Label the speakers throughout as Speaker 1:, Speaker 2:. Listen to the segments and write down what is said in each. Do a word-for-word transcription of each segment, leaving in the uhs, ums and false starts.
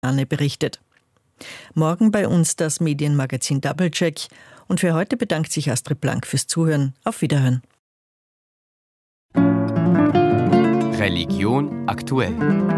Speaker 1: Anne berichtet. Morgen bei uns das Medienmagazin Doublecheck. Und für heute bedankt sich Astrid Blank fürs Zuhören. Auf Wiederhören.
Speaker 2: Religion aktuell.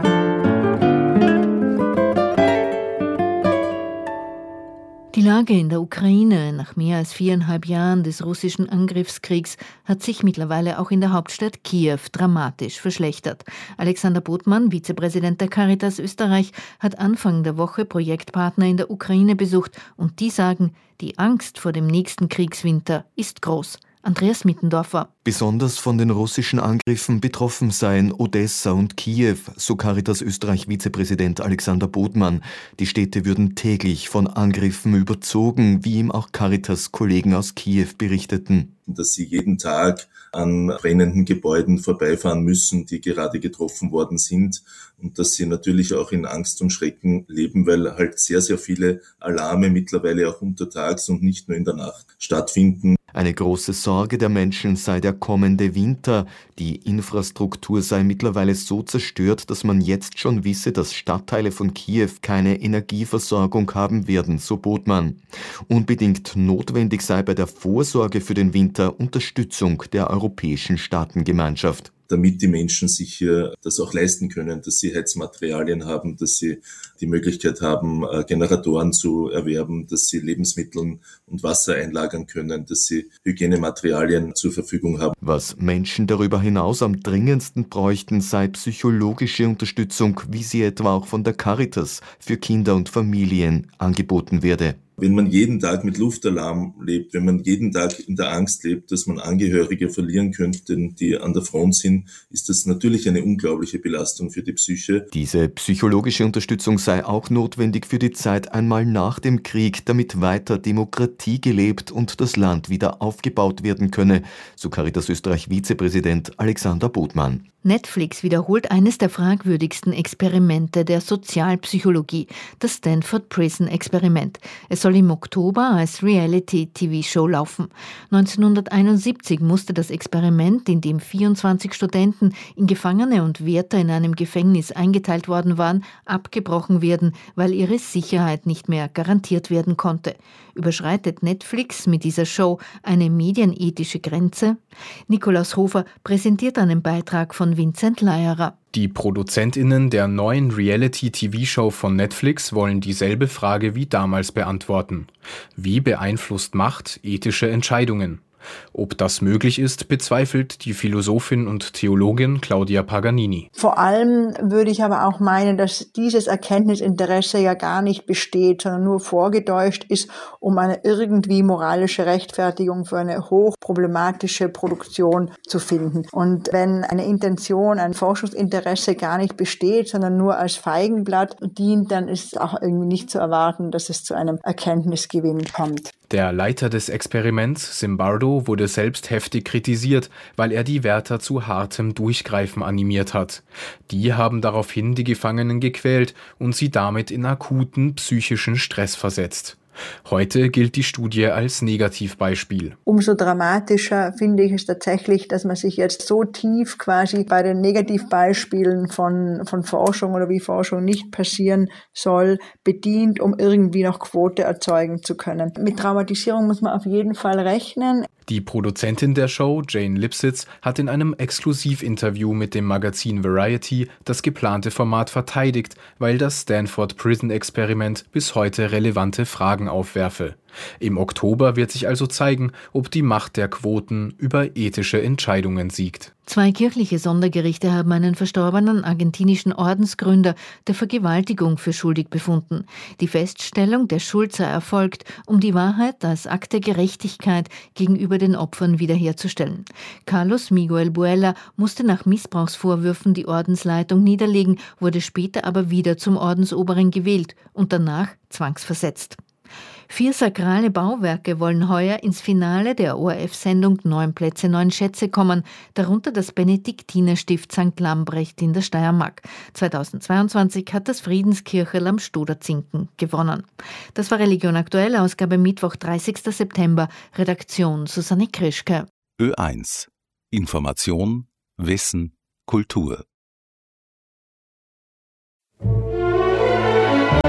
Speaker 3: Die Lage in der Ukraine nach mehr als viereinhalb Jahren des russischen Angriffskriegs hat sich mittlerweile auch in der Hauptstadt Kiew dramatisch verschlechtert. Alexander Bodmann, Vizepräsident der Caritas Österreich, hat Anfang der Woche Projektpartner in der Ukraine besucht und die sagen, die Angst vor dem nächsten Kriegswinter ist groß. Andreas Mittendorfer.
Speaker 4: Besonders von den russischen Angriffen betroffen seien Odessa und Kiew, so Caritas Österreich Vizepräsident Alexander Bodmann. Die Städte würden täglich von Angriffen überzogen, wie ihm auch Caritas-Kollegen aus Kiew berichteten.
Speaker 5: Dass sie jeden Tag an brennenden Gebäuden vorbeifahren müssen, die gerade getroffen worden sind, und dass sie natürlich auch in Angst und Schrecken leben, weil halt sehr, sehr viele Alarme mittlerweile auch untertags und nicht nur in der Nacht stattfinden.
Speaker 4: Eine große Sorge der Menschen sei der kommende Winter. Die Infrastruktur sei mittlerweile so zerstört, dass man jetzt schon wisse, dass Stadtteile von Kiew keine Energieversorgung haben werden, so Bodmann. Unbedingt notwendig sei bei der Vorsorge für den Winter Unterstützung der europäischen Staatengemeinschaft.
Speaker 5: Damit die Menschen sich hier das auch leisten können, dass sie Heizmaterialien haben, dass sie die Möglichkeit haben, Generatoren zu erwerben, dass sie Lebensmittel und Wasser einlagern können, dass sie Hygienematerialien zur Verfügung haben.
Speaker 4: Was Menschen darüber hinaus am dringendsten bräuchten, sei psychologische Unterstützung, wie sie etwa auch von der Caritas für Kinder und Familien angeboten werde.
Speaker 5: Wenn man jeden Tag mit Luftalarm lebt, wenn man jeden Tag in der Angst lebt, dass man Angehörige verlieren könnte, die an der Front sind, ist das natürlich eine unglaubliche Belastung für die Psyche.
Speaker 4: Diese psychologische Unterstützung sei auch notwendig für die Zeit einmal nach dem Krieg, damit weiter Demokratie gelebt und das Land wieder aufgebaut werden könne, so Caritas Österreich Vizepräsident Alexander Bodmann.
Speaker 3: Netflix wiederholt eines der fragwürdigsten Experimente der Sozialpsychologie, das Stanford Prison Experiment. Es soll im Oktober als Reality-T V-Show laufen. neunzehnhunderteinundsiebzig musste das Experiment, in dem vierundzwanzig Studenten in Gefangene und Wärter in einem Gefängnis eingeteilt worden waren, abgebrochen werden, weil ihre Sicherheit nicht mehr garantiert werden konnte. Überschreitet Netflix mit dieser Show eine medienethische Grenze? Nikolaus Hofer präsentiert einen Beitrag von Vincent Leierer.
Speaker 6: Die ProduzentInnen der neuen Reality-T V-Show von Netflix wollen dieselbe Frage wie damals beantworten. Wie beeinflusst Macht ethische Entscheidungen? Ob das möglich ist, bezweifelt die Philosophin und Theologin Claudia Paganini.
Speaker 7: Vor allem würde ich aber auch meinen, dass dieses Erkenntnisinteresse ja gar nicht besteht, sondern nur vorgetäuscht ist, um eine irgendwie moralische Rechtfertigung für eine hochproblematische Produktion zu finden. Und wenn eine Intention, ein Forschungsinteresse gar nicht besteht, sondern nur als Feigenblatt dient, dann ist auch irgendwie nicht zu erwarten, dass es zu einem Erkenntnisgewinn kommt.
Speaker 6: Der Leiter des Experiments, Zimbardo, wurde selbst heftig kritisiert, weil er die Wärter zu hartem Durchgreifen animiert hat. Die haben daraufhin die Gefangenen gequält und sie damit in akuten psychischen Stress versetzt. Heute gilt die Studie als Negativbeispiel.
Speaker 7: Umso dramatischer finde ich es tatsächlich, dass man sich jetzt so tief quasi bei den Negativbeispielen von, von Forschung oder wie Forschung nicht passieren soll, bedient, um irgendwie noch Quote erzeugen zu können. Mit Traumatisierung muss man auf jeden Fall rechnen.
Speaker 6: Die Produzentin der Show, Jane Lipsitz, hat in einem Exklusivinterview mit dem Magazin Variety das geplante Format verteidigt, weil das Stanford Prison Experiment bis heute relevante Fragen aufwerfe. Im Oktober wird sich also zeigen, ob die Macht der Quoten über ethische Entscheidungen siegt.
Speaker 3: Zwei kirchliche Sondergerichte haben einen verstorbenen argentinischen Ordensgründer der Vergewaltigung für schuldig befunden. Die Feststellung der Schuld sei erfolgt, um die Wahrheit als Akt der Gerechtigkeit gegenüber den Opfern wiederherzustellen. Carlos Miguel Buella musste nach Missbrauchsvorwürfen die Ordensleitung niederlegen, wurde später aber wieder zum Ordensoberen gewählt und danach zwangsversetzt. Vier sakrale Bauwerke wollen heuer ins Finale der O R F-Sendung Neun Plätze, Neun Schätze kommen, darunter das Benediktinerstift Sankt Lambrecht in der Steiermark. zweitausendzweiundzwanzig hat das Friedenskircherl am Stoderzinken gewonnen. Das war Religion aktuell, Ausgabe Mittwoch, dreißigster September, Redaktion Susanne Krischke.
Speaker 8: Ö eins. Information, Wissen, Kultur.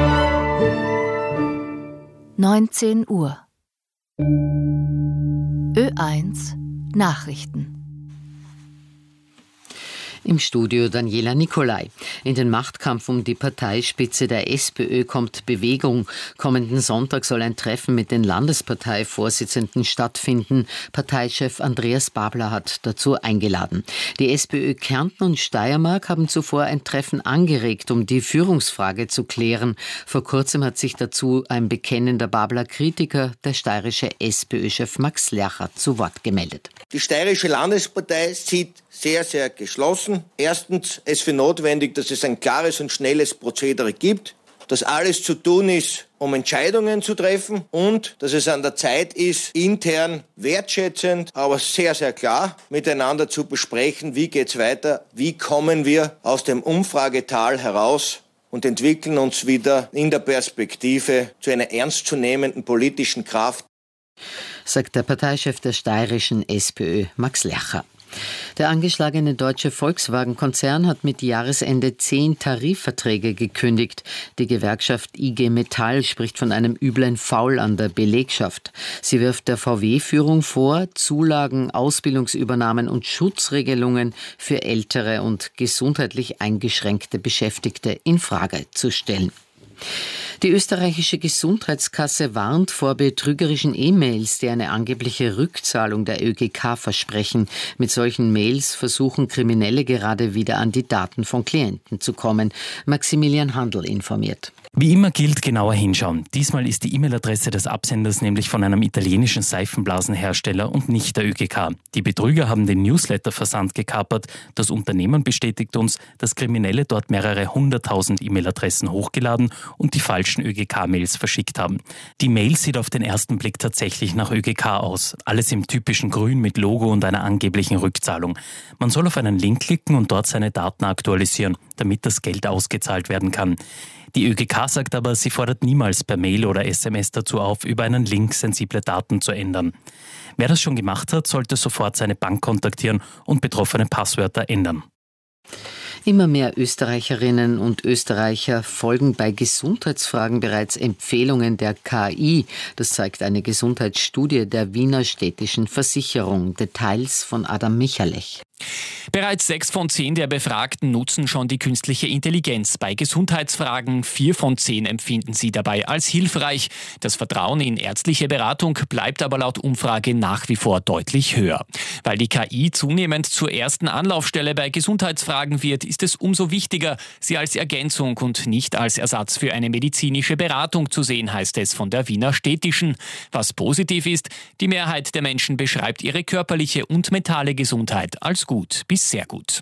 Speaker 3: neunzehn Uhr. Ö eins Nachrichten. Im Studio Daniela Nicolai. In den Machtkampf um die Parteispitze der SPÖ kommt Bewegung. Kommenden Sonntag soll ein Treffen mit den Landesparteivorsitzenden stattfinden. Parteichef Andreas Babler hat dazu eingeladen. Die SPÖ Kärnten und Steiermark haben zuvor ein Treffen angeregt, um die Führungsfrage zu klären. Vor kurzem hat sich dazu ein bekennender Babler-Kritiker, der steirische SPÖ-Chef Max Lercher, zu Wort gemeldet.
Speaker 2: Die steirische Landespartei sieht sehr, sehr geschlossen. Erstens es für notwendig, dass es ein klares und schnelles Prozedere gibt, dass alles zu tun ist, um Entscheidungen zu treffen und dass es an der Zeit ist, intern wertschätzend, aber sehr, sehr klar miteinander zu besprechen, wie geht's weiter, wie kommen wir aus dem Umfragetal heraus und entwickeln uns wieder in der Perspektive zu einer ernstzunehmenden politischen Kraft.
Speaker 3: Sagt der Parteichef der steirischen SPÖ, Max Lercher. Der angeschlagene deutsche Volkswagen-Konzern hat mit Jahresende zehn Tarifverträge gekündigt. Die Gewerkschaft I G Metall spricht von einem üblen Faul an der Belegschaft. Sie wirft der V W-Führung vor, Zulagen, Ausbildungsübernahmen und Schutzregelungen für ältere und gesundheitlich eingeschränkte Beschäftigte in Frage zu stellen. Die österreichische Gesundheitskasse warnt vor betrügerischen E-Mails, die eine angebliche Rückzahlung der Ö G K versprechen. Mit solchen Mails versuchen Kriminelle gerade wieder an die Daten von Klienten zu kommen. Maximilian Handl informiert.
Speaker 9: Wie immer gilt genauer hinschauen. Diesmal ist die E-Mail-Adresse des Absenders nämlich von einem italienischen Seifenblasenhersteller und nicht der Ö G K. Die Betrüger haben den Newsletter-Versand gekapert. Das Unternehmen bestätigt uns, dass Kriminelle dort mehrere hunderttausend E-Mail-Adressen hochgeladen und die falschen Ö G K-Mails verschickt haben. Die Mail sieht auf den ersten Blick tatsächlich nach Ö G K aus. Alles im typischen Grün mit Logo und einer angeblichen Rückzahlung. Man soll auf einen Link klicken und dort seine Daten aktualisieren, damit das Geld ausgezahlt werden kann. Die Ö G K sagt aber, sie fordert niemals per Mail oder S M S dazu auf, über einen Link sensible Daten zu ändern. Wer das schon gemacht hat, sollte sofort seine Bank kontaktieren und betroffene Passwörter ändern.
Speaker 3: Immer mehr Österreicherinnen und Österreicher folgen bei Gesundheitsfragen bereits Empfehlungen der K I. Das zeigt eine Gesundheitsstudie der Wiener Städtischen Versicherung. Details von Adam Michalech.
Speaker 10: Bereits sechs von zehn der Befragten nutzen schon die künstliche Intelligenz bei Gesundheitsfragen. Vier von zehn empfinden sie dabei als hilfreich. Das Vertrauen in ärztliche Beratung bleibt aber laut Umfrage nach wie vor deutlich höher. Weil die K I zunehmend zur ersten Anlaufstelle bei Gesundheitsfragen wird, ist es umso wichtiger, sie als Ergänzung und nicht als Ersatz für eine medizinische Beratung zu sehen, heißt es von der Wiener Städtischen. Was positiv ist, die Mehrheit der Menschen beschreibt ihre körperliche und mentale Gesundheit als gut bis sehr gut.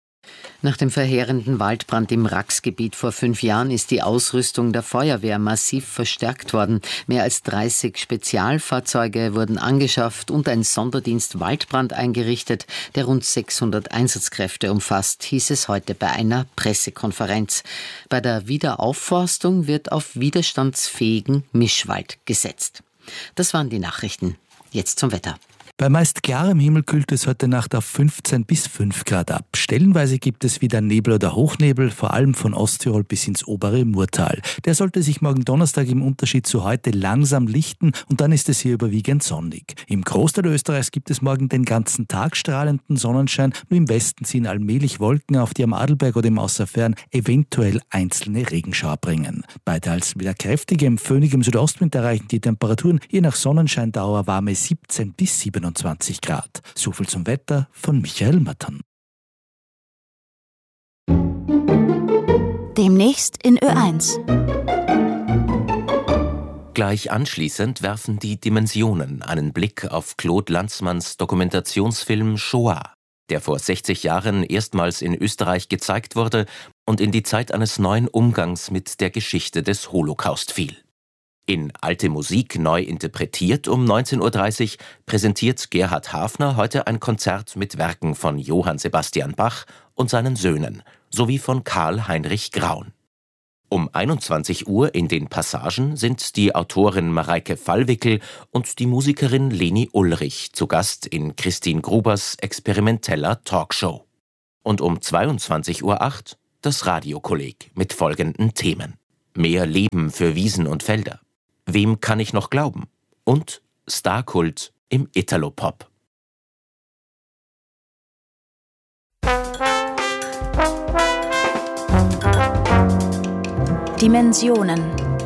Speaker 3: Nach dem verheerenden Waldbrand im Raxgebiet vor fünf Jahren ist die Ausrüstung der Feuerwehr massiv verstärkt worden. Mehr als dreißig Spezialfahrzeuge wurden angeschafft und ein Sonderdienst Waldbrand eingerichtet, der rund sechshundert Einsatzkräfte umfasst, hieß es heute bei einer Pressekonferenz. Bei der Wiederaufforstung wird auf widerstandsfähigen Mischwald gesetzt. Das waren die Nachrichten. Jetzt zum Wetter.
Speaker 11: Bei meist klarem Himmel kühlt es heute Nacht auf fünfzehn bis fünf Grad ab. Stellenweise gibt es wieder Nebel oder Hochnebel, vor allem von Osttirol bis ins obere Murtal. Der sollte sich morgen Donnerstag im Unterschied zu heute langsam lichten und dann ist es hier überwiegend sonnig. Im Großteil Österreichs gibt es morgen den ganzen Tag strahlenden Sonnenschein, nur im Westen ziehen allmählich Wolken auf, die am Adelberg oder im Außerfern eventuell einzelne Regenschauer bringen. Bei teils wieder kräftigem, föhnigem Südostwind erreichen die Temperaturen je nach Sonnenscheindauer warme siebzehn bis siebenundzwanzig Grad. So viel zum Wetter von Michael Mattern.
Speaker 12: Demnächst in Ö eins.
Speaker 13: Gleich anschließend werfen die Dimensionen einen Blick auf Claude Lanzmanns Dokumentationsfilm Shoah, der vor sechzig Jahren erstmals in Österreich gezeigt wurde und in die Zeit eines neuen Umgangs mit der Geschichte des Holocaust fiel. In Alte Musik neu interpretiert um neunzehn Uhr dreißig präsentiert Gerhard Hafner heute ein Konzert mit Werken von Johann Sebastian Bach und seinen Söhnen sowie von Karl Heinrich Graun. Um einundzwanzig Uhr in den Passagen sind die Autorin Mareike Fallwickel und die Musikerin Leni Ulrich zu Gast in Christine Grubers experimenteller Talkshow. Und um zweiundzwanzig Uhr acht das Radiokolleg mit folgenden Themen: Mehr Leben für Wiesen und Felder. Wem kann ich noch glauben? Und Starkult im Italopop.
Speaker 12: Dimensionen.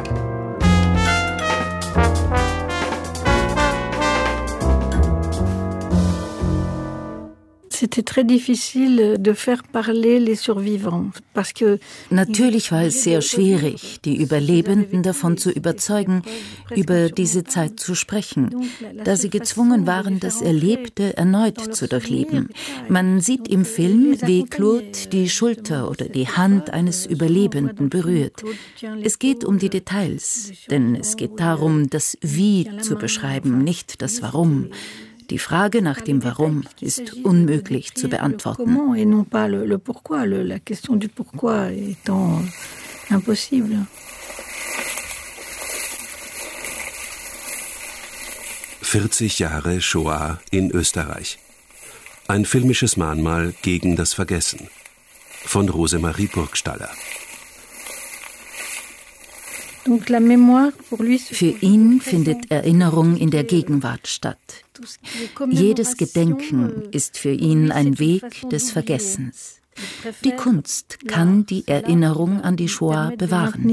Speaker 14: Natürlich war es sehr schwierig, die Überlebenden davon zu überzeugen, über diese Zeit zu sprechen, da sie gezwungen waren, das Erlebte erneut zu durchleben. Man sieht im Film, wie Claude die Schulter oder die Hand eines Überlebenden berührt. Es geht um die Details, denn es geht darum, das Wie zu beschreiben, nicht das Warum. Die Frage nach dem Warum ist unmöglich zu beantworten.
Speaker 15: vierzig Jahre Shoah in Österreich. Ein filmisches Mahnmal gegen das Vergessen. Von Rosemarie Burgstaller.
Speaker 14: Für ihn findet Erinnerung in der Gegenwart statt. Jedes Gedenken ist für ihn ein Weg des Vergessens. Die Kunst kann die Erinnerung an die Shoah bewahren.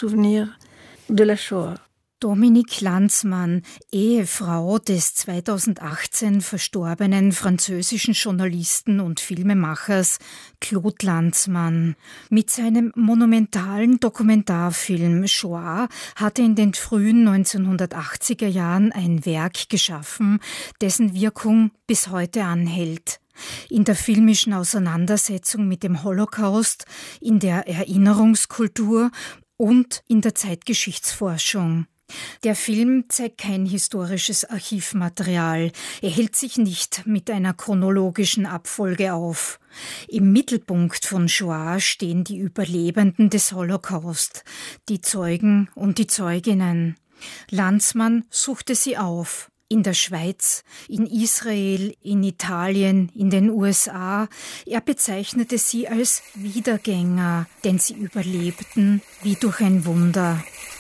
Speaker 16: Dominique Lanzmann, Ehefrau des zweitausendachtzehn verstorbenen französischen Journalisten und Filmemachers Claude Lanzmann. Mit seinem monumentalen Dokumentarfilm Shoah hat er in den frühen neunzehnhundertachtziger Jahren ein Werk geschaffen, dessen Wirkung bis heute anhält. In der filmischen Auseinandersetzung mit dem Holocaust, in der Erinnerungskultur und in der Zeitgeschichtsforschung. Der Film zeigt kein historisches Archivmaterial. Er hält sich nicht mit einer chronologischen Abfolge auf. Im Mittelpunkt von Shoah stehen die Überlebenden des Holocaust, die Zeugen und die Zeuginnen. Lanzmann suchte sie auf. In der Schweiz, in Israel, in Italien, in den U S A. Er bezeichnete sie als Wiedergänger, denn sie überlebten wie durch ein Wunder.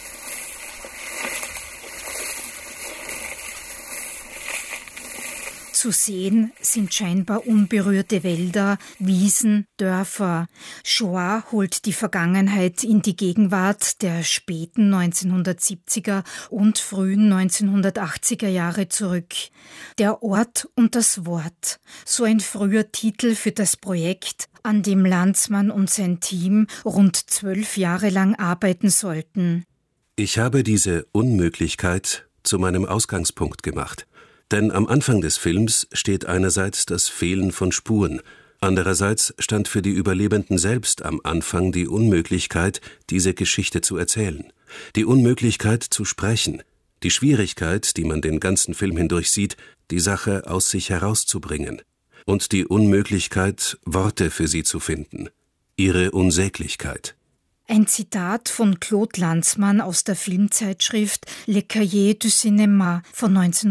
Speaker 16: Zu sehen sind scheinbar unberührte Wälder, Wiesen, Dörfer. Shoah holt die Vergangenheit in die Gegenwart der späten neunzehnhundertsiebziger und frühen neunzehnhundertachtziger Jahre zurück. Der Ort und das Wort, so ein früher Titel für das Projekt, an dem Lanzmann und sein Team rund zwölf Jahre lang arbeiten sollten.
Speaker 15: Ich habe diese Unmöglichkeit zu meinem Ausgangspunkt gemacht. Denn am Anfang des Films steht einerseits das Fehlen von Spuren, andererseits stand für die Überlebenden selbst am Anfang die Unmöglichkeit, diese Geschichte zu erzählen, die Unmöglichkeit zu sprechen, die Schwierigkeit, die man den ganzen Film hindurch sieht, die Sache aus sich herauszubringen, und die Unmöglichkeit, Worte für sie zu finden, ihre Unsäglichkeit.
Speaker 16: Ein Zitat von Claude Lanzmann aus der Filmzeitschrift Le Cahiers du Cinéma von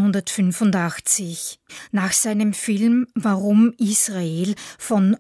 Speaker 16: neunzehnhundertfünfundachtzig. Nach seinem Film Warum Israel von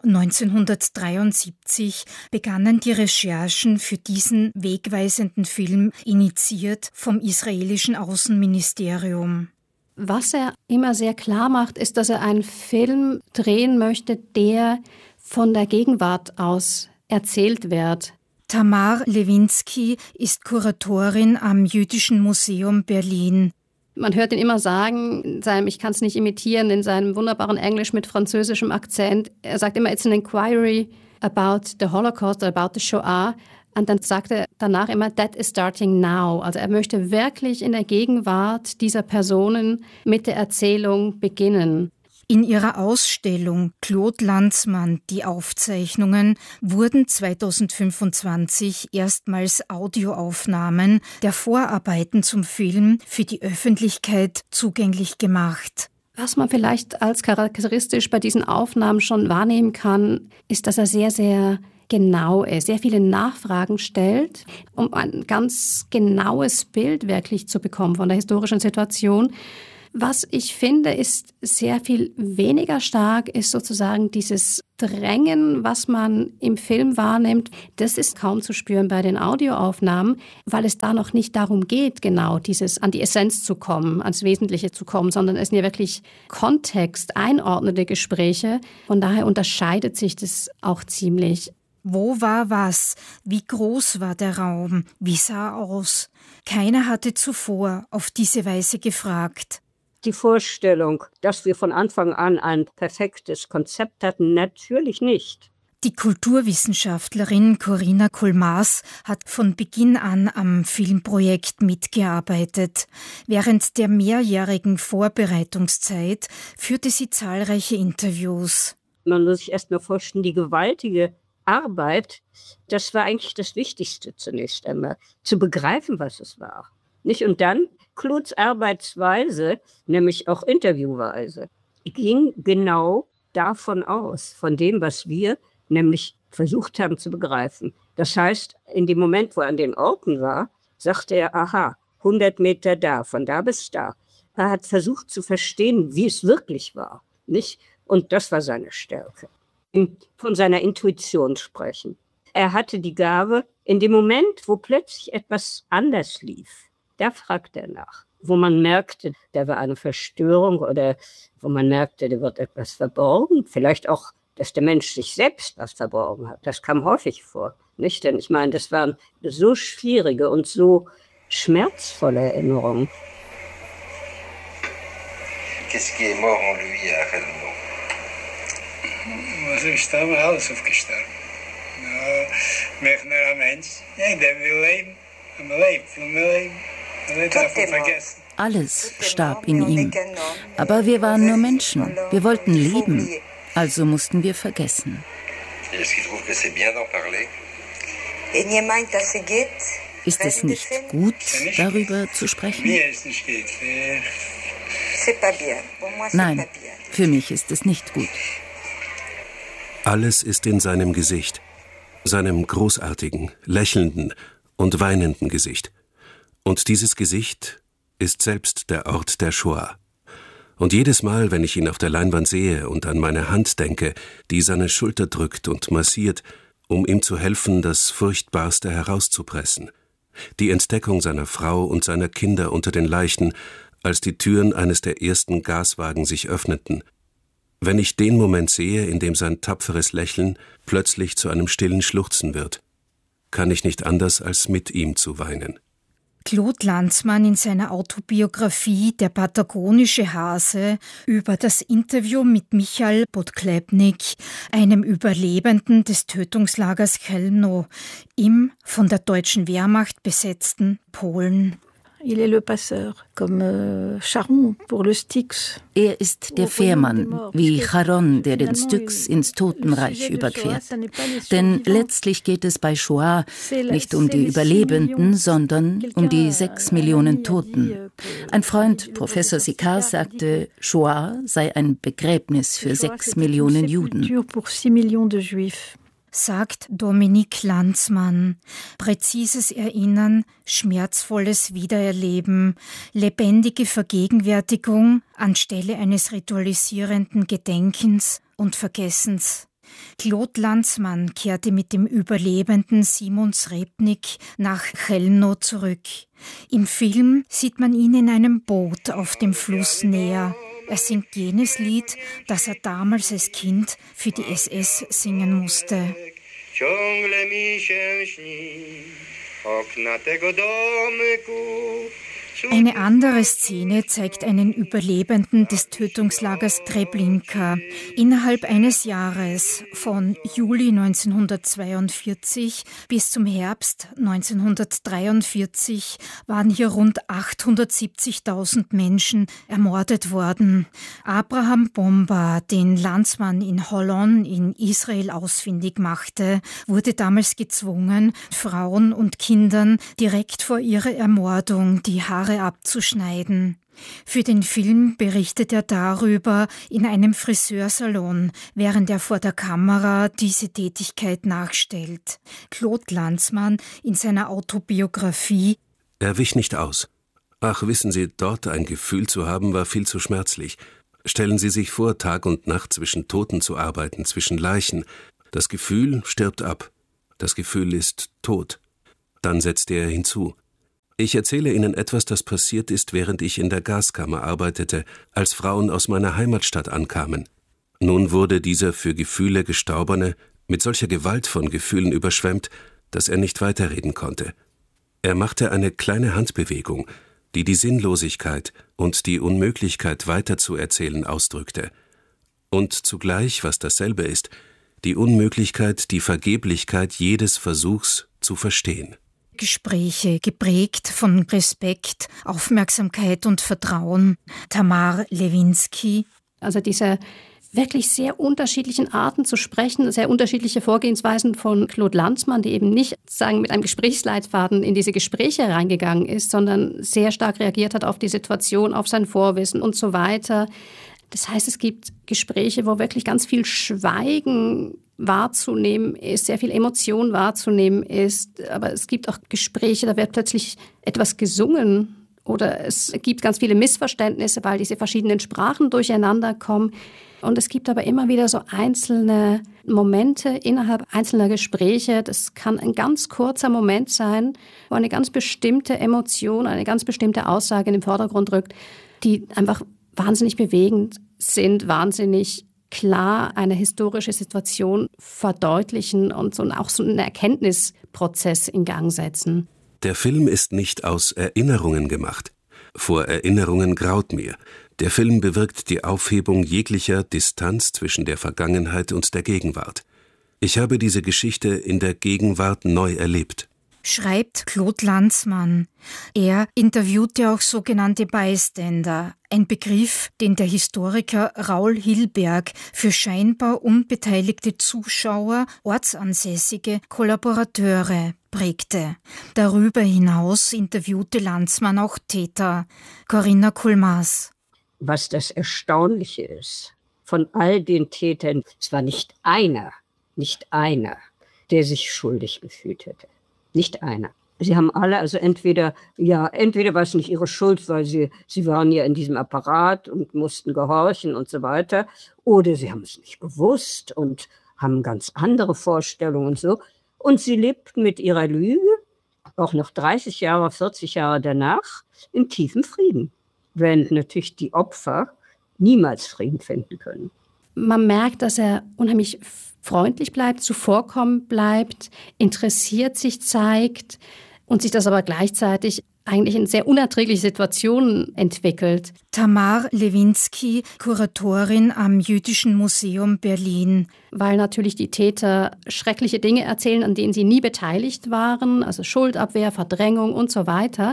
Speaker 16: neunzehnhundertdreiundsiebzig begannen die Recherchen für diesen wegweisenden Film, initiiert vom israelischen Außenministerium.
Speaker 17: Was er immer sehr klar macht, ist, dass er einen Film drehen möchte, der von der Gegenwart aus erzählt wird.
Speaker 16: Tamar Lewinsky ist Kuratorin am Jüdischen Museum Berlin.
Speaker 17: Man hört ihn immer sagen, in seinem, ich kann es nicht imitieren, in seinem wunderbaren Englisch mit französischem Akzent. Er sagt immer, it's an inquiry about the Holocaust, about the Shoah. Und dann sagt er danach immer, that is starting now. Also er möchte wirklich in der Gegenwart dieser Personen mit der Erzählung beginnen.
Speaker 16: In ihrer Ausstellung Claude Lanzmann, die Aufzeichnungen, wurden zweitausendfünfundzwanzig erstmals Audioaufnahmen der Vorarbeiten zum Film für die Öffentlichkeit zugänglich gemacht.
Speaker 17: Was man vielleicht als charakteristisch bei diesen Aufnahmen schon wahrnehmen kann, ist, dass er sehr, sehr genau ist, sehr viele Nachfragen stellt, um ein ganz genaues Bild wirklich zu bekommen von der historischen Situation. Was ich finde, ist sehr viel weniger stark, ist sozusagen dieses Drängen, was man im Film wahrnimmt. Das ist kaum zu spüren bei den Audioaufnahmen, weil es da noch nicht darum geht, genau dieses an die Essenz zu kommen, ans Wesentliche zu kommen, sondern es sind ja wirklich Kontext, einordnende Gespräche. Von daher unterscheidet sich das auch ziemlich.
Speaker 16: Wo war was? Wie groß war der Raum? Wie sah er aus? Keiner hatte zuvor auf diese Weise gefragt.
Speaker 12: Die Vorstellung, dass wir von Anfang an ein perfektes Konzept hatten, natürlich nicht.
Speaker 16: Die Kulturwissenschaftlerin Corinna Kolmaz hat von Beginn an am Filmprojekt mitgearbeitet. Während der mehrjährigen Vorbereitungszeit führte sie zahlreiche Interviews.
Speaker 12: Man muss sich erst mal vorstellen, die gewaltige Arbeit, das war eigentlich das Wichtigste zunächst einmal, zu begreifen, was es war. Nicht? Und dann Claudes Arbeitsweise, nämlich auch Interviewweise, ging genau davon aus, von dem, was wir nämlich versucht haben zu begreifen. Das heißt, in dem Moment, wo er an den Orten war, sagte er, aha, hundert Meter da, von da bis da. Er hat versucht zu verstehen, wie es wirklich war. Nicht? Und das war seine Stärke. Von seiner Intuition sprechen. Er hatte die Gabe, in dem Moment, wo plötzlich etwas anders lief, da fragte er nach. Wo man merkte, da war eine Verstörung oder wo man merkte, da wird etwas verborgen. Vielleicht auch, dass der Mensch sich selbst was verborgen hat. Das kam häufig vor. Nicht? Denn ich meine, das waren so schwierige und so schmerzvolle Erinnerungen.
Speaker 18: Qu'est-ce qui est mort en lui à Helno?
Speaker 19: Also ich habe alles aufgestorben. Ja, mich nur ein Mensch. Ja, der will leben. Und man lebt, und man lebt. Man darf vergessen.
Speaker 14: Alles starb in ihm. Aber wir waren nur Menschen. Wir wollten leben. Also mussten wir vergessen. Ist es nicht gut, darüber zu sprechen? Nein, für mich ist es nicht gut.
Speaker 15: Alles ist in seinem Gesicht, seinem großartigen, lächelnden und weinenden Gesicht. Und dieses Gesicht ist selbst der Ort der Shoah. Und jedes Mal, wenn ich ihn auf der Leinwand sehe und an meine Hand denke, die seine Schulter drückt und massiert, um ihm zu helfen, das Furchtbarste herauszupressen, die Entdeckung seiner Frau und seiner Kinder unter den Leichen, als die Türen eines der ersten Gaswagen sich öffneten, wenn ich den Moment sehe, in dem sein tapferes Lächeln plötzlich zu einem stillen Schluchzen wird, kann ich nicht anders, als mit ihm zu weinen.
Speaker 16: Claude Lanzmann in seiner Autobiografie Der patagonische Hase über das Interview mit Michael Podklepnik, einem Überlebenden des Tötungslagers Chełmno im von der deutschen Wehrmacht besetzten Polen.
Speaker 14: Er ist der Fährmann, wie Charon, der den Styx ins Totenreich überquert. Denn letztlich geht es bei Shoah nicht um die Überlebenden, sondern um die sechs Millionen Toten. Ein Freund, Professor Sicard, sagte, Shoah sei ein Begräbnis für sechs Millionen Juden.
Speaker 16: Sagt Dominique Lanzmann. Präzises Erinnern, schmerzvolles Wiedererleben, lebendige Vergegenwärtigung anstelle eines ritualisierenden Gedenkens und Vergessens. Claude Lanzmann kehrte mit dem Überlebenden Simon Srebnik nach Chełmno zurück. Im Film sieht man ihn in einem Boot auf dem Fluss näher. Er singt jenes Lied, das er damals als Kind für die S S singen musste. Eine andere Szene zeigt einen Überlebenden des Tötungslagers Treblinka. Innerhalb eines Jahres, von Juli neunzehnhundertzweiundvierzig bis zum Herbst neunzehnhundertdreiundvierzig, waren hier rund achthundertsiebzigtausend Menschen ermordet worden. Abraham Bomba, den Lanzmann in Holon in Israel ausfindig machte, wurde damals gezwungen, Frauen und Kindern direkt vor ihrer Ermordung die Haare abzuschneiden. Für den Film berichtet er darüber in einem Friseursalon, während er vor der Kamera diese Tätigkeit nachstellt. Claude Lanzmann in seiner Autobiografie:
Speaker 15: Er wich nicht aus. Ach, wissen Sie, dort ein Gefühl zu haben, war viel zu schmerzlich. Stellen Sie sich vor, Tag und Nacht zwischen Toten zu arbeiten, zwischen Leichen. Das Gefühl stirbt ab. Das Gefühl ist tot. Dann setzte er hinzu: Ich erzähle Ihnen etwas, das passiert ist, während ich in der Gaskammer arbeitete, als Frauen aus meiner Heimatstadt ankamen. Nun wurde dieser für Gefühle Gestorbene mit solcher Gewalt von Gefühlen überschwemmt, dass er nicht weiterreden konnte. Er machte eine kleine Handbewegung, die die Sinnlosigkeit und die Unmöglichkeit weiterzuerzählen ausdrückte. Und zugleich, was dasselbe ist, die Unmöglichkeit, die Vergeblichkeit jedes Versuchs zu verstehen.
Speaker 16: Gespräche geprägt von Respekt, Aufmerksamkeit und Vertrauen. Tamar Lewinsky.
Speaker 17: Also diese wirklich sehr unterschiedlichen Arten zu sprechen, sehr unterschiedliche Vorgehensweisen von Claude Lanzmann, die eben nicht sagen mit einem Gesprächsleitfaden in diese Gespräche reingegangen ist, sondern sehr stark reagiert hat auf die Situation, auf sein Vorwissen und so weiter. Das heißt, es gibt Gespräche, wo wirklich ganz viel Schweigen wahrzunehmen ist, sehr viel Emotion wahrzunehmen ist. Aber es gibt auch Gespräche, da wird plötzlich etwas gesungen oder es gibt ganz viele Missverständnisse, weil diese verschiedenen Sprachen durcheinander kommen. Und es gibt aber immer wieder so einzelne Momente innerhalb einzelner Gespräche. Das kann ein ganz kurzer Moment sein, wo eine ganz bestimmte Emotion, eine ganz bestimmte Aussage in den Vordergrund rückt, die einfach wahnsinnig bewegend sind, wahnsinnig klar eine historische Situation verdeutlichen und so auch so einen Erkenntnisprozess in Gang setzen.
Speaker 15: Der Film ist nicht aus Erinnerungen gemacht. Vor Erinnerungen graut mir. Der Film bewirkt die Aufhebung jeglicher Distanz zwischen der Vergangenheit und der Gegenwart. Ich habe diese Geschichte in der Gegenwart neu erlebt.
Speaker 16: Schreibt Claude Lanzmann. Er interviewte auch sogenannte Bystander, ein Begriff, den der Historiker Raul Hilberg für scheinbar unbeteiligte Zuschauer, ortsansässige Kollaborateure prägte. Darüber hinaus interviewte Lanzmann auch Täter. Corinna Kulmas.
Speaker 12: Was das Erstaunliche ist, von all den Tätern, es war nicht einer, nicht einer, der sich schuldig gefühlt hätte. Nicht einer. Sie haben alle, also entweder, ja, entweder war es nicht ihre Schuld, weil sie, sie waren ja in diesem Apparat und mussten gehorchen und so weiter, oder sie haben es nicht gewusst und haben ganz andere Vorstellungen und so. Und sie lebten mit ihrer Lüge, auch noch dreißig Jahre, vierzig Jahre danach, in tiefem Frieden. Während natürlich die Opfer niemals Frieden finden können.
Speaker 17: Man merkt, dass er unheimlich freundlich bleibt, zuvorkommend bleibt, interessiert sich zeigt und sich das aber gleichzeitig eigentlich in sehr unerträgliche Situationen entwickelt.
Speaker 16: Tamar Lewinsky, Kuratorin am Jüdischen Museum Berlin.
Speaker 17: Weil natürlich die Täter schreckliche Dinge erzählen, an denen sie nie beteiligt waren, also Schuldabwehr, Verdrängung und so weiter.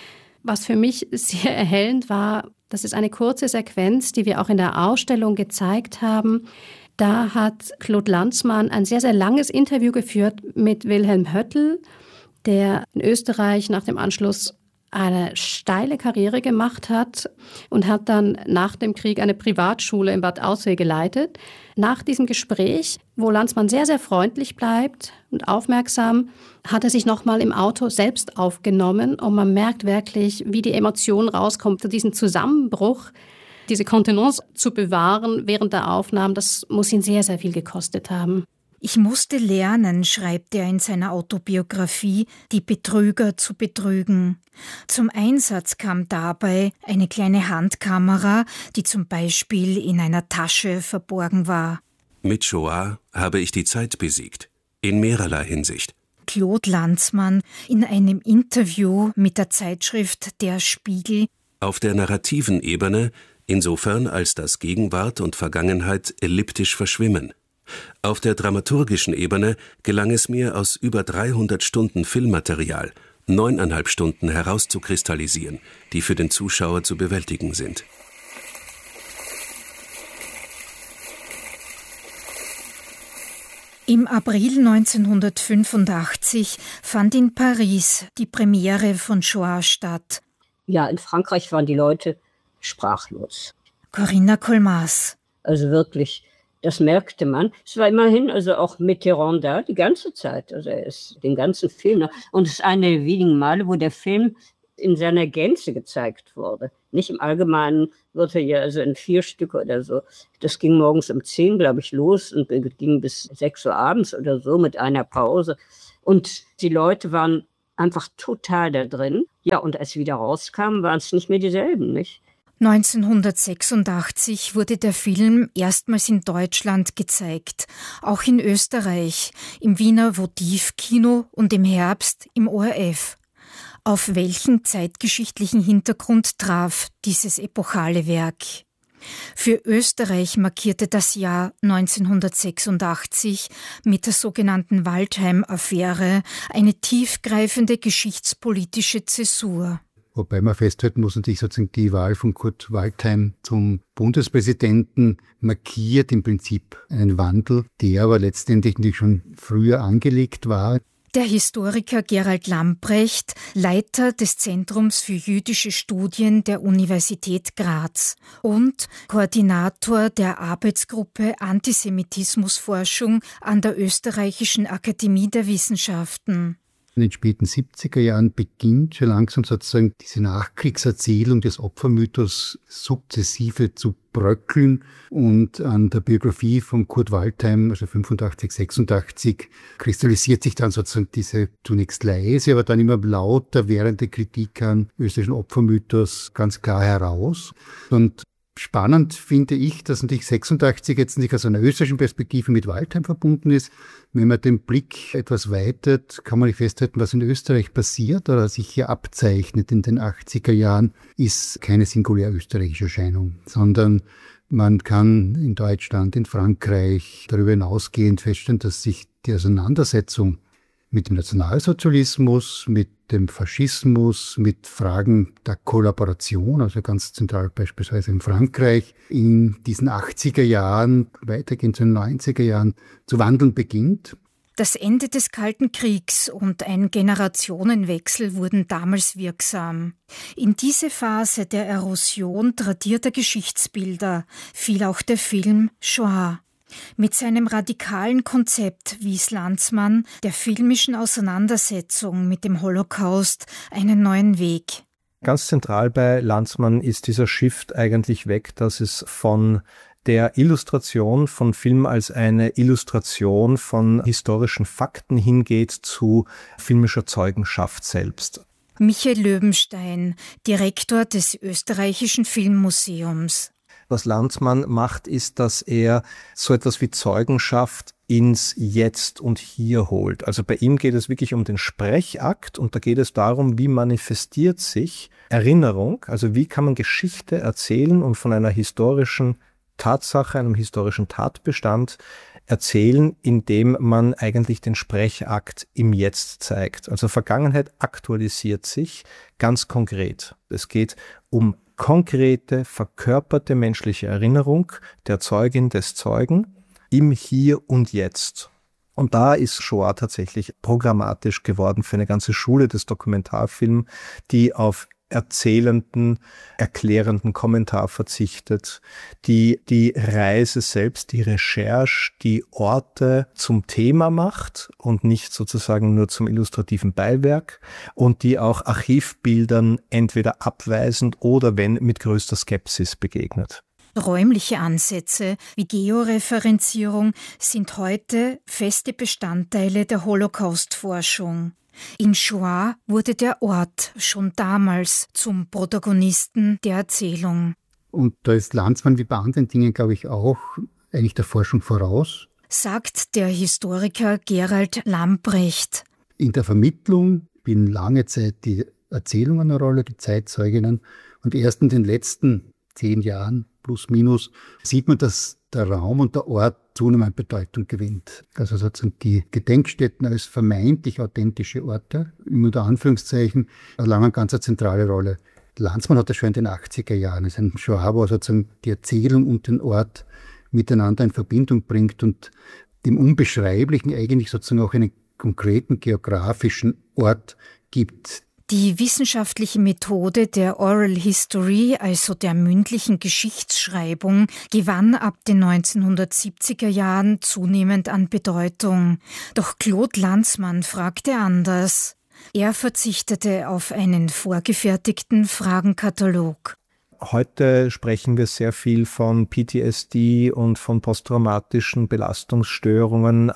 Speaker 17: Was für mich sehr erhellend war, das ist eine kurze Sequenz, die wir auch in der Ausstellung gezeigt haben. Da hat Claude Lanzmann ein sehr, sehr langes Interview geführt mit Wilhelm Höttl, der in Österreich nach dem Anschluss eine steile Karriere gemacht hat und hat dann nach dem Krieg eine Privatschule in Bad Aussee geleitet. Nach diesem Gespräch, wo Lanzmann sehr, sehr freundlich bleibt und aufmerksam, hat er sich nochmal im Auto selbst aufgenommen und man merkt wirklich, wie die Emotion rauskommt für diesen Zusammenbruch. Diese Kontenance zu bewahren während der Aufnahmen, das muss ihn sehr, sehr viel gekostet haben.
Speaker 16: Ich musste lernen, schreibt er in seiner Autobiografie, die Betrüger zu betrügen. Zum Einsatz kam dabei eine kleine Handkamera, die zum Beispiel in einer Tasche verborgen war.
Speaker 15: Mit Shoah habe ich die Zeit besiegt, in mehrerlei Hinsicht.
Speaker 16: Claude Lanzmann in einem Interview mit der Zeitschrift Der Spiegel.
Speaker 15: Auf der narrativen Ebene, insofern als das Gegenwart und Vergangenheit elliptisch verschwimmen. Auf der dramaturgischen Ebene gelang es mir, aus über dreihundert Stunden Filmmaterial neuneinhalb Stunden herauszukristallisieren, die für den Zuschauer zu bewältigen sind.
Speaker 16: Im April neunzehnhundertfünfundachtzig fand in Paris die Premiere von Shoah statt.
Speaker 12: Ja, in Frankreich waren die Leute sprachlos.
Speaker 16: Corinna Kulmas.
Speaker 12: Also wirklich, das merkte man. Es war immerhin also auch Mitterrand da, die ganze Zeit. Also er ist den ganzen Film. Und es ist eine der wenigen Male, wo der Film in seiner Gänze gezeigt wurde. Nicht im Allgemeinen wurde ja also in vier Stücke oder so. Das ging morgens um zehn, glaube ich, los und ging bis sechs Uhr abends oder so mit einer Pause. Und die Leute waren einfach total da drin. Ja, und als sie wieder rauskamen, waren es nicht mehr dieselben, nicht?
Speaker 16: neunzehnhundertsechsundachtzig wurde der Film erstmals in Deutschland gezeigt, auch in Österreich, im Wiener Votivkino und im Herbst im O R F. Auf welchen zeitgeschichtlichen Hintergrund traf dieses epochale Werk? Für Österreich markierte das Jahr neunzehnhundertsechsundachtzig mit der sogenannten Waldheim-Affäre eine tiefgreifende geschichtspolitische Zäsur.
Speaker 20: Wobei man festhalten muss, natürlich sozusagen die Wahl von Kurt Waldheim zum Bundespräsidenten markiert im Prinzip einen Wandel, der aber letztendlich natürlich schon früher angelegt war.
Speaker 16: Der Historiker Gerald Lamprecht, Leiter des Zentrums für jüdische Studien der Universität Graz und Koordinator der Arbeitsgruppe Antisemitismusforschung an der Österreichischen Akademie der Wissenschaften.
Speaker 20: In den späten siebziger Jahren beginnt schon langsam sozusagen diese Nachkriegserzählung des Opfermythos sukzessive zu bröckeln und an der Biografie von Kurt Waldheim, also fünfundachtzig, sechsundachtzig, kristallisiert sich dann sozusagen diese zunächst leise, aber dann immer lauter währende Kritik an österreichischen Opfermythos ganz klar heraus. Und spannend finde ich, dass natürlich sechsundachtzig jetzt nicht aus einer österreichischen Perspektive mit Waldheim verbunden ist. Wenn man den Blick etwas weitet, kann man nicht festhalten, was in Österreich passiert oder sich hier abzeichnet in den achtziger Jahren, ist keine singulär österreichische Erscheinung, sondern man kann in Deutschland, in Frankreich darüber hinausgehend feststellen, dass sich die Auseinandersetzung mit dem Nationalsozialismus, mit dem Faschismus, mit Fragen der Kollaboration, also ganz zentral beispielsweise in Frankreich, in diesen achtziger Jahren, weitergehend zu den neunziger Jahren, zu wandeln beginnt.
Speaker 16: Das Ende des Kalten Kriegs und ein Generationenwechsel wurden damals wirksam. In diese Phase der Erosion tradierter Geschichtsbilder fiel auch der Film Shoah. Mit seinem radikalen Konzept wies Lanzmann der filmischen Auseinandersetzung mit dem Holocaust einen neuen Weg.
Speaker 21: Ganz zentral bei Lanzmann ist dieser Shift eigentlich weg, dass es von der Illustration von Film als eine Illustration von historischen Fakten hingeht zu filmischer Zeugenschaft selbst.
Speaker 16: Michael Löwenstein, Direktor des Österreichischen Filmmuseums.
Speaker 21: Was Lanzmann macht, ist, dass er so etwas wie Zeugenschaft ins Jetzt und Hier holt. Also bei ihm geht es wirklich um den Sprechakt und da geht es darum, wie manifestiert sich Erinnerung, also wie kann man Geschichte erzählen und von einer historischen Tatsache, einem historischen Tatbestand erzählen, indem man eigentlich den Sprechakt im Jetzt zeigt. Also Vergangenheit aktualisiert sich ganz konkret. Es geht um konkrete, verkörperte menschliche Erinnerung der Zeugin des Zeugen im Hier und Jetzt. Und da ist Shoah tatsächlich programmatisch geworden für eine ganze Schule des Dokumentarfilms, die auf erzählenden, erklärenden Kommentar verzichtet, die die Reise selbst, die Recherche, die Orte zum Thema macht und nicht sozusagen nur zum illustrativen Beiwerk und die auch Archivbildern entweder abweisend oder wenn mit größter Skepsis begegnet.
Speaker 16: Räumliche Ansätze wie Georeferenzierung sind heute feste Bestandteile der Holocaust-Forschung. In Shoah wurde der Ort schon damals zum Protagonisten der Erzählung.
Speaker 20: Und da ist Lanzmann wie bei anderen Dingen, glaube ich, auch eigentlich der Forschung voraus.
Speaker 16: Sagt der Historiker Gerald Lamprecht.
Speaker 20: In der Vermittlung spielen lange Zeit die Erzählungen eine Rolle, die Zeitzeuginnen. Und erst in den letzten zehn Jahren, plus minus, sieht man, dass der Raum und der Ort zunehmend Bedeutung gewinnt. Also sozusagen die Gedenkstätten als vermeintlich authentische Orte, unter Anführungszeichen, erlangen eine ganz zentrale Rolle. Lanzmann hat das schon in den achtziger Jahren. Es ist ein Shoah, wo sozusagen die Erzählung und den Ort miteinander in Verbindung bringt und dem Unbeschreiblichen eigentlich sozusagen auch einen konkreten geografischen Ort gibt.
Speaker 16: Die wissenschaftliche Methode der Oral History, also der mündlichen Geschichtsschreibung, gewann ab den neunzehnhundertsiebziger Jahren zunehmend an Bedeutung. Doch Claude Lanzmann fragte anders. Er verzichtete auf einen vorgefertigten Fragenkatalog.
Speaker 21: Heute sprechen wir sehr viel von P T S D und von posttraumatischen Belastungsstörungen,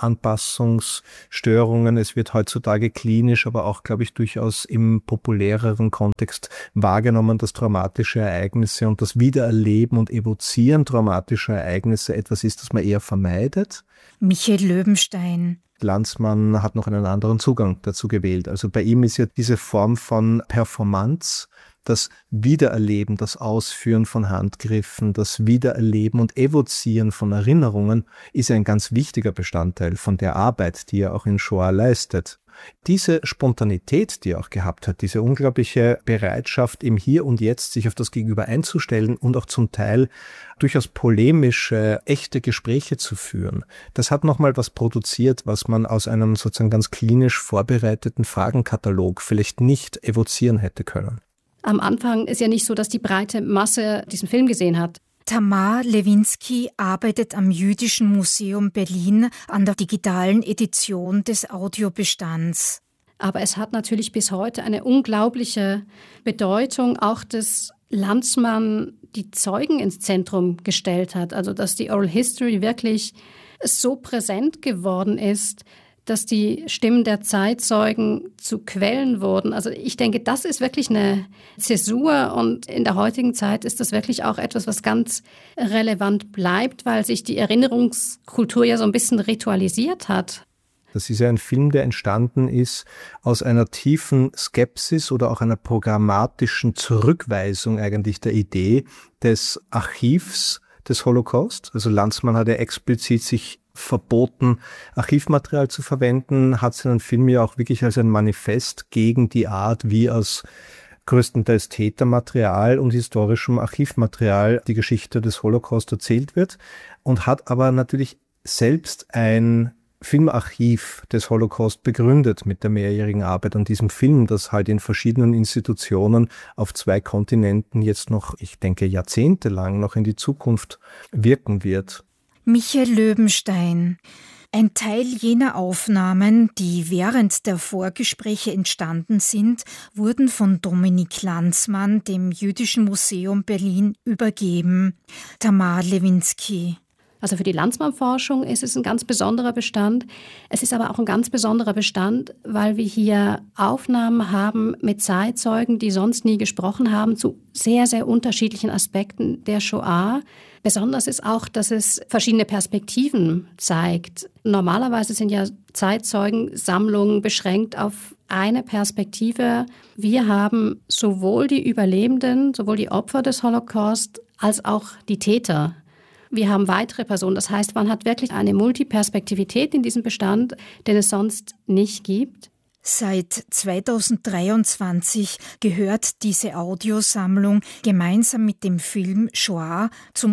Speaker 21: Anpassungsstörungen. Es wird heutzutage klinisch, aber auch, glaube ich, durchaus im populäreren Kontext wahrgenommen, dass traumatische Ereignisse und das Wiedererleben und Evozieren traumatischer Ereignisse etwas ist, das man eher vermeidet.
Speaker 16: Michael Löwenstein.
Speaker 21: Landsmann hat noch einen anderen Zugang dazu gewählt. Also bei ihm ist ja diese Form von Performance, das Wiedererleben, das Ausführen von Handgriffen, das Wiedererleben und Evozieren von Erinnerungen ist ein ganz wichtiger Bestandteil von der Arbeit, die er auch in Shoah leistet. Diese Spontanität, die er auch gehabt hat, diese unglaubliche Bereitschaft, im Hier und Jetzt sich auf das Gegenüber einzustellen und auch zum Teil durchaus polemische, echte Gespräche zu führen, das hat nochmal was produziert, was man aus einem sozusagen ganz klinisch vorbereiteten Fragenkatalog vielleicht nicht evozieren hätte können.
Speaker 17: Am Anfang ist ja nicht so, dass die breite Masse diesen Film gesehen hat.
Speaker 16: Tamar Lewinski arbeitet am Jüdischen Museum Berlin an der digitalen Edition des Audiobestands.
Speaker 17: Aber es hat natürlich bis heute eine unglaubliche Bedeutung, auch dass Landsmann die Zeugen ins Zentrum gestellt hat. Also dass die Oral History wirklich so präsent geworden ist, dass die Stimmen der Zeitzeugen zu Quellen wurden. Also ich denke, das ist wirklich eine Zäsur und in der heutigen Zeit ist das wirklich auch etwas, was ganz relevant bleibt, weil sich die Erinnerungskultur ja so ein bisschen ritualisiert hat.
Speaker 21: Das ist ja ein Film, der entstanden ist aus einer tiefen Skepsis oder auch einer programmatischen Zurückweisung eigentlich der Idee des Archivs des Holocaust. Also Landsmann hat ja explizit sich verboten, Archivmaterial zu verwenden, hat seinen Film ja auch wirklich als ein Manifest gegen die Art, wie aus größtenteils Tätermaterial und historischem Archivmaterial die Geschichte des Holocaust erzählt wird und hat aber natürlich selbst ein Filmarchiv des Holocaust begründet mit der mehrjährigen Arbeit an diesem Film, das halt in verschiedenen Institutionen auf zwei Kontinenten jetzt noch, ich denke, jahrzehntelang noch in die Zukunft wirken wird.
Speaker 16: Michael Löwenstein. Ein Teil jener Aufnahmen, die während der Vorgespräche entstanden sind, wurden von Dominik Landsmann dem Jüdischen Museum Berlin übergeben. Tamar Lewinski.
Speaker 17: Also für die Landsmann-Forschung ist es ein ganz besonderer Bestand. Es ist aber auch ein ganz besonderer Bestand, weil wir hier Aufnahmen haben mit Zeitzeugen, die sonst nie gesprochen haben, zu sehr, sehr unterschiedlichen Aspekten der Shoah. Besonders ist auch, dass es verschiedene Perspektiven zeigt. Normalerweise sind ja Zeitzeugensammlungen beschränkt auf eine Perspektive. Wir haben sowohl die Überlebenden, sowohl die Opfer des Holocaust, als auch die Täter. Wir haben weitere Personen. Das heißt, man hat wirklich eine Multiperspektivität in diesem Bestand, den es sonst nicht gibt.
Speaker 16: Seit zweitausenddreiundzwanzig gehört diese Audiosammlung gemeinsam mit dem Film Shoah zum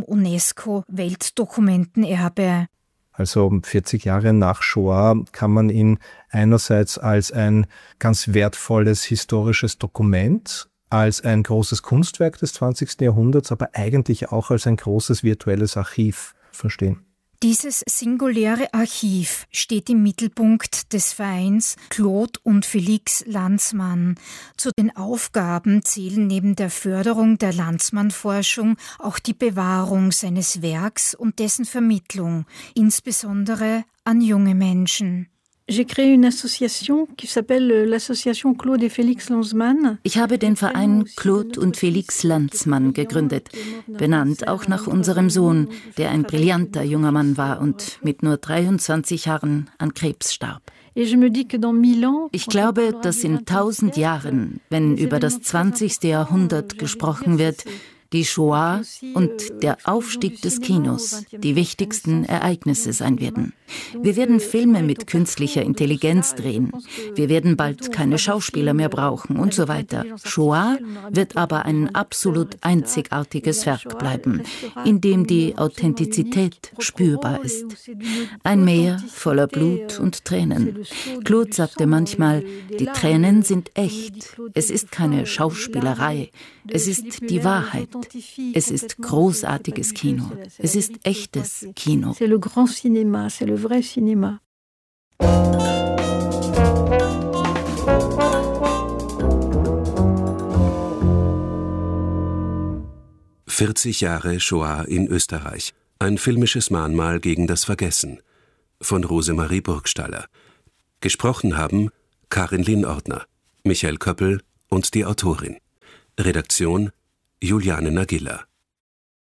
Speaker 16: UNESCO-Weltdokumentenerbe.
Speaker 21: Also vierzig Jahre nach Shoah kann man ihn einerseits als ein ganz wertvolles historisches Dokument, als ein großes Kunstwerk des zwanzigsten Jahrhunderts, aber eigentlich auch als ein großes virtuelles Archiv verstehen.
Speaker 16: Dieses singuläre Archiv steht im Mittelpunkt des Vereins Claude und Felix Landsmann. Zu den Aufgaben zählen neben der Förderung der Landsmann-Forschung auch die Bewahrung seines Werks und dessen Vermittlung, insbesondere an junge Menschen.
Speaker 1: Ich
Speaker 14: habe den Verein Claude und Felix Landsmann gegründet, benannt auch nach unserem Sohn, der ein brillanter junger Mann war und mit nur dreiundzwanzig Jahren an Krebs starb. Ich glaube, dass in tausend Jahren, wenn über das zwanzigste Jahrhundert gesprochen wird, die Shoah und der Aufstieg des Kinos die wichtigsten Ereignisse sein werden. Wir werden Filme mit künstlicher Intelligenz drehen. Wir werden bald keine Schauspieler mehr brauchen und so weiter. Shoah wird aber ein absolut einzigartiges Werk bleiben, in dem die Authentizität spürbar ist. Ein Meer voller Blut und Tränen. Claude sagte manchmal, die Tränen sind echt. Es ist keine Schauspielerei. Es ist die Wahrheit. Es ist großartiges Kino. Es ist echtes Kino.
Speaker 1: C'est le grand cinéma, c'est le vrai cinéma.
Speaker 15: vierzig Jahre Shoah in Österreich. Ein filmisches Mahnmal gegen das Vergessen. Von Rosemarie Burgstaller. Gesprochen haben Karin Lienordner, Michael Köppel und die Autorin. Redaktion Juliane Nagilla.